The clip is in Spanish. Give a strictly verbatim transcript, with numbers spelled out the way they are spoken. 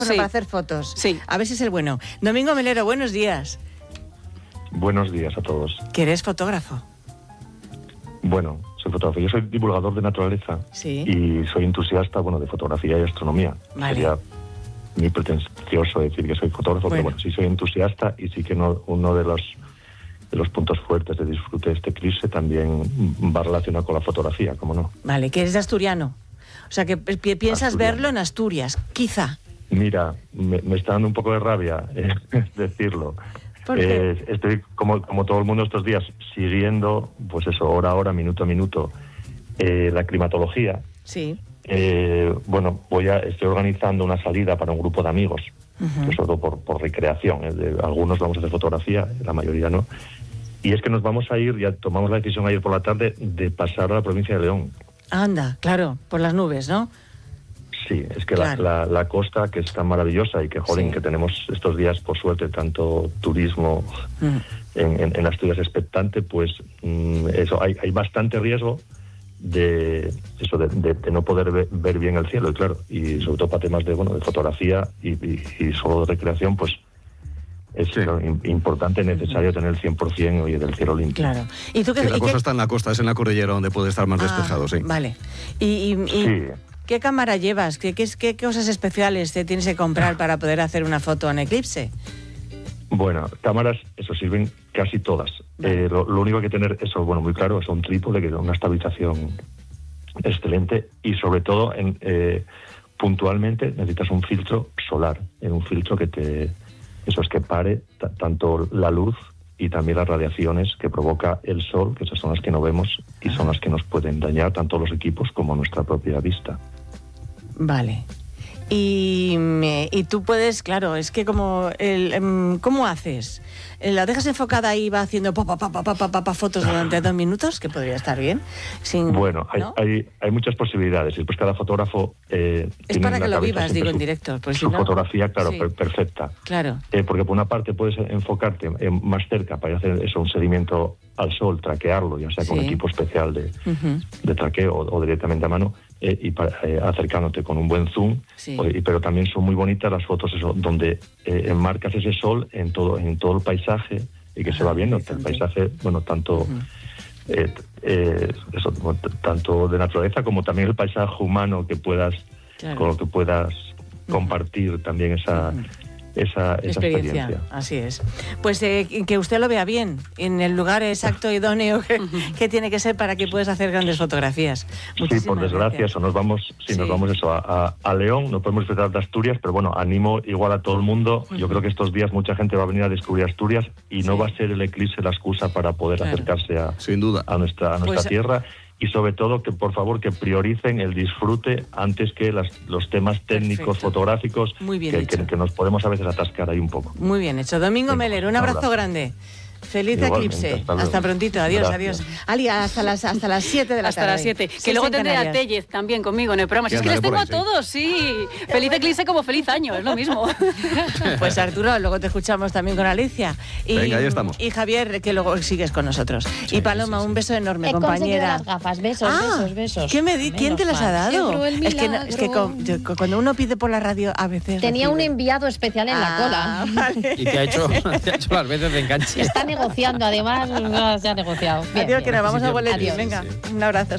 sí. para hacer fotos. Sí. A ver si es el bueno. Domingo Melero, buenos días. Buenos días a todos. ¿Que eres fotógrafo? Bueno, soy fotógrafo. Yo soy divulgador de naturaleza. Sí. Y soy entusiasta, bueno, de fotografía y astronomía. Vale. Sería muy pretencioso decir que soy fotógrafo, bueno. pero bueno, sí soy entusiasta y sí que no, uno de los de los puntos fuertes de disfrute de este eclipse también va relacionado con la fotografía, ¿cómo no? Vale, que eres asturiano. O sea, que piensas asturiano. verlo en Asturias, quizá. Mira, me, me está dando un poco de rabia eh, decirlo. ¿Por qué? Eh, estoy, como, como todo el mundo estos días, siguiendo, pues eso, hora a hora, minuto a minuto, eh, la climatología. Sí. Eh, bueno, voy a, estoy organizando una salida para un grupo de amigos, uh-huh. sobre todo por, por recreación. ¿eh? De, algunos vamos a hacer fotografía, la mayoría no. Y es que nos vamos a ir, ya tomamos la decisión ayer por la tarde, de pasar a la provincia de León. Anda, claro, por las nubes, ¿no? Sí, es que claro. la, la, la costa, que es tan maravillosa y que, jolín, sí. que tenemos estos días, por suerte, tanto turismo mm. en, en, en Asturias expectante, pues mm, eso, hay, hay bastante riesgo de eso de, de, de no poder ver, ver bien el cielo, y claro, y sobre todo para temas de, bueno, de fotografía y, y, y solo de recreación, pues es sí. importante, necesario tener el cien por ciento oye, del cielo limpio. Claro. ¿Y tú qué, sí, la y cosa qué... está en la costa, es en la cordillera donde puede estar más ah, despejado, sí. Vale. ¿Y, y, y sí. qué cámara llevas? ¿Qué, qué, ¿Qué cosas especiales te tienes que comprar para poder hacer una foto en eclipse? Bueno, cámaras, eso sirven casi todas. Vale. Eh, lo, lo único que hay que tener, eso, bueno, muy claro, es un trípode que da una estabilización excelente y sobre todo, en, eh, puntualmente, necesitas un filtro solar, eh, un filtro que te... Eso es que pare t- tanto la luz y también las radiaciones que provoca el sol, que esas son las que no vemos y son las que nos pueden dañar tanto los equipos como nuestra propia vista. Vale. Y, y tú puedes, claro, es que como, el, ¿cómo haces? ¿La dejas enfocada y va haciendo pa, pa, pa, pa, pa, pa, pa, fotos durante dos minutos? Que podría estar bien. Sin, bueno, hay, ¿no? hay, hay muchas posibilidades. Y pues cada fotógrafo... Eh, es para que lo vivas, digo, su, en directo. Pues su si no, fotografía, claro, sí. per- perfecta. Claro. Eh, porque por una parte puedes enfocarte eh, más cerca para hacer eso, un seguimiento al sol, traquearlo, ya sea con sí. equipo especial de, uh-huh. de traqueo o, o directamente a mano, eh, y para, eh, acercándote con un buen zoom. Sí. O, y, pero también son muy bonitas las fotos eso, donde eh, enmarcas ese sol en todo, en todo el paisaje y que ah, se va viendo el paisaje, bueno, tanto uh-huh. eh, eh, eso, tanto de naturaleza como también el paisaje humano que puedas, claro. con lo que puedas uh-huh. compartir también esa... Uh-huh. Esa, esa experiencia. experiencia. Así es. Pues eh, que usted lo vea bien, en el lugar exacto, idóneo que, que tiene que ser para que puedas hacer grandes fotografías. Muchísimas sí, por desgracia, gracias. eso, nos vamos, sí, sí. nos vamos eso a, a, a León, no podemos disfrutar de Asturias, pero bueno, animo igual a todo el mundo. Uh-huh. Yo creo que estos días mucha gente va a venir a descubrir Asturias y sí. no va a ser el eclipse la excusa para poder claro. acercarse a, Sin duda. a nuestra, a nuestra pues, tierra. Y sobre todo, que por favor, que prioricen el disfrute antes que las, los temas técnicos, Perfecto. fotográficos, Muy bien que, hecho. que, que nos podemos a veces atascar ahí un poco. Muy bien hecho. Domingo Venga, Melero, un abrazo, abrazo grande. Feliz Igualmente, eclipse. Hasta, hasta prontito. Adiós, Gracias. adiós. Ali, hasta las hasta las siete de la hasta tarde. Hasta las siete. Que luego tendré a Tellez también conmigo en el programa. Si es que les tengo a todos, sí. Feliz eclipse como feliz año, es lo mismo. Pues Arturo, luego te escuchamos también con Alicia. Y, Venga, ahí estamos. Y Javier, que luego sigues con nosotros. Sí, y Paloma, sí, sí. un beso enorme, He compañera. las gafas, besos, ah, besos, besos. ¿qué me di- ¿Quién te las ha dado? Es que, no, es que con, yo, cuando uno pide por la radio, a veces... Tenía recibe. un enviado especial en ah, la cola. Vale. Y te ha hecho, te ha hecho las veces de enganche. Está negociando, además, no se ha negociado. Bien, Adiós, bien. que nos vamos a boletín. Adiós. Venga, sí. un abrazo.